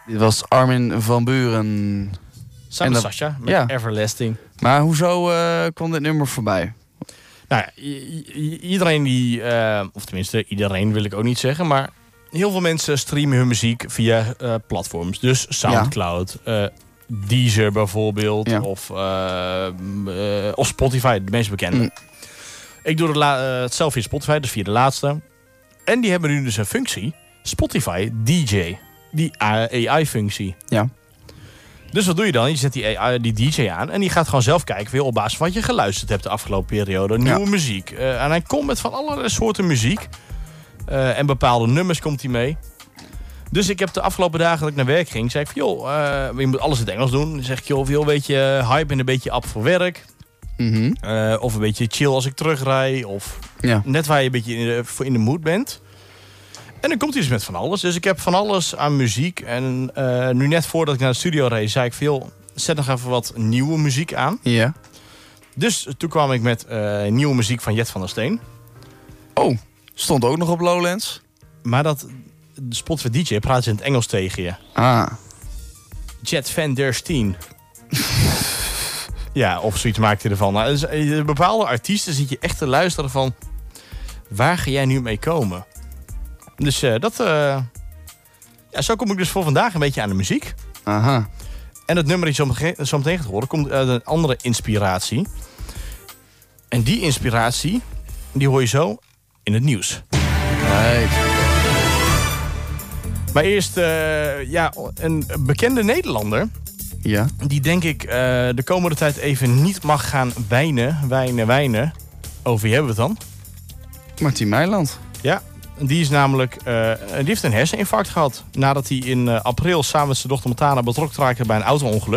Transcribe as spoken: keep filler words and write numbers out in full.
Dit was Armin van Buuren. Samen met dat, Sasha, met ja. Everlasting. Maar hoezo uh, kwam dit nummer voorbij? Nou ja, i- i- iedereen die... Uh, of tenminste, iedereen wil ik ook niet zeggen, maar... Heel veel mensen streamen hun muziek via uh, platforms. Dus Soundcloud, ja. uh, Deezer bijvoorbeeld. Ja. Of, uh, uh, of Spotify, de meest bekende. Mm. Ik doe het, la- uh, het zelf via Spotify, dus via de laatste. En die hebben nu dus een functie. Spotify D J. Die A I-functie. Ja. Dus wat doe je dan? Je zet die, A I, die D J aan. En die gaat gewoon zelf kijken weer op basis van wat je geluisterd hebt de afgelopen periode. Nieuwe ja. muziek. Uh, en hij komt met van allerlei soorten muziek. Uh, en bepaalde nummers komt hij mee. Dus ik heb de afgelopen dagen dat ik naar werk ging, zei ik van joh, uh, je moet alles in het Engels doen. Dan zeg ik joh, joh, een beetje hype en een beetje app voor werk. Mm-hmm. Uh, of een beetje chill als ik terugrij. Of ja. net waar je een beetje in de, voor in de mood bent. En dan komt hij dus met van alles. Dus ik heb van alles aan muziek. En uh, nu net voordat ik naar de studio reed, zei ik van joh, zet nog even wat nieuwe muziek aan. Ja. Dus toen kwam ik met uh, nieuwe muziek van Jet van der Steen. Oh. Stond ook nog op Lowlands. Maar dat de Spotify D J praat ze in het Engels tegen je. Ah. Jet van der Steen. Ja, of zoiets maakt hij ervan. Nou, dus, bepaalde artiesten zit je echt te luisteren van... Waar ga jij nu mee komen? Dus uh, dat... Uh, ja, zo kom ik dus voor vandaag een beetje aan de muziek. Aha. En het nummer dat je zo, zo meteen gaat horen... komt uit een andere inspiratie. En die inspiratie... die hoor je zo... in het nieuws. Right. Maar eerst uh, ja, een bekende Nederlander. Ja. Die denk ik uh, de komende tijd even niet mag gaan wijnen, wijnen, wijnen. Over wie hebben we het dan? Martien Meiland. Ja, die is namelijk, uh, die heeft een herseninfarct gehad. Nadat hij in uh, april samen met zijn dochter Montana betrokken raakte bij een auto-ongeluk.